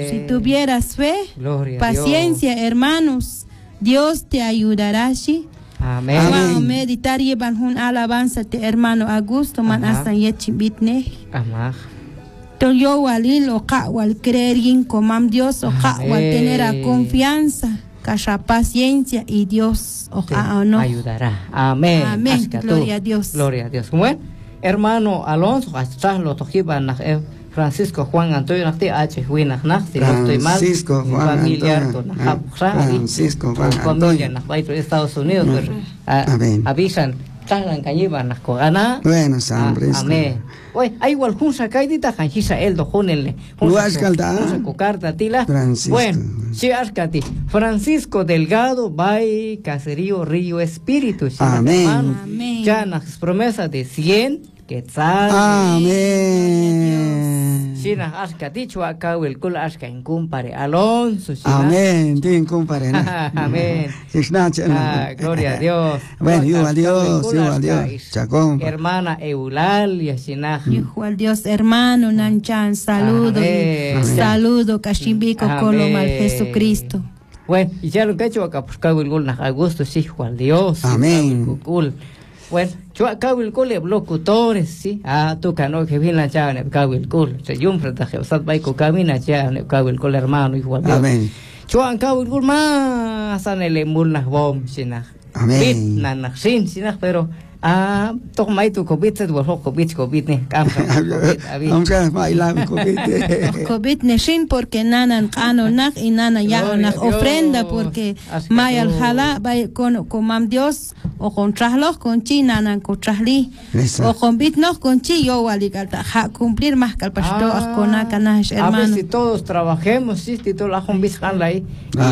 Si tuvieras fe, paciencia, hermanos, Dios te ayudará, ¿sí? Amén. Vamos a meditar y van un alabanza te hermano Augusto man hasta yechibitne. Amén. Yo walil o wal creer en comam Dios o wal tener a confianza, casha paciencia y Dios o no ayudará. Amén. Amén. Gloria a Dios. Gloria a Dios. Bueno, hermano Alonso, hasta lo tojiban Francisco Juan Antonio Nacti H. Huinach Nacti, no estoy mal. Francisco Juan Antonio. Francisco Juan Antonio. Familia en Estados Unidos. Amén. Avisan. Bueno, San Amén. Oye, hay algún sacaidita canchisa el dojonele. Bueno, si ascati Francisco Delgado, Bay, Caserío, Río Espíritu. Amén. Ya las promesas de 100 quetzales. Amén. Sina ascati chuaca el cul asca en cumpare Alonso. Amén. Tienen cumpare. Amén. Gloria a Dios. Bueno, yo a Dios, Chacón. Hermana Eulalia, Sinaj. Hijo al Dios, hermano Nanchan, saludo. Saludo, Cachimbico, Coloma al Jesucristo. Bueno, y ya lo que he hecho acá, pues cago el gol, Augusto, hijo al Dios. Amén. Bueno, yo acá el gol de locutores, sí. Tú cano que viene allá en el cago el gol. Se yumpra, taje, o sea, baico camina allá en el cago el gol, hermano, hijo al Dios. Amén. Yo acá el gol más, en el emulnas bom, Sinaj. Amén. Nanak sin, Sinaj, pero. Toch mai tu COVID se dua COVID ne kamsa. Amka bailar COVID. COVID ne sin porque nanan kano nak y nana ya nak ofrenda porque mai al jala vai con mam Dios o con traslos con chi nanan con trasli o con bitnos con chi yo waligalta cumplir más que el pastor con acanash hermano. A ver si todos trabajemos, si todos la jumbis han ahí.